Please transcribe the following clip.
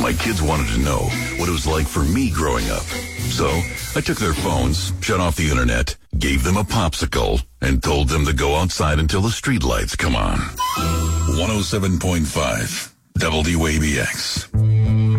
My kids wanted to know what it was like for me growing up. So I took their phones, shut off the internet, gave them a popsicle, and told them to go outside until the streetlights come on. 107.5 WABX.